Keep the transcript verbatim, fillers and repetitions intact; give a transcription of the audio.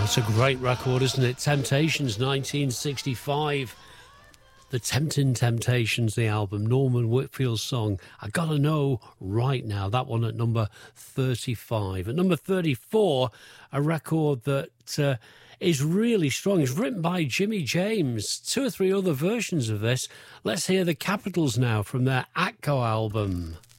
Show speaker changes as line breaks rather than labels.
It's a great record, isn't it? Temptations, nineteen sixty-five. The Tempting Temptations, the album. Norman Whitfield's song, I Gotta Know Right Now. That one at number thirty-five. At number thirty-four, a record that uh, is really strong. It's written by Jimmy James. Two or three other versions of this. Let's hear the Capitals now from their Atco album.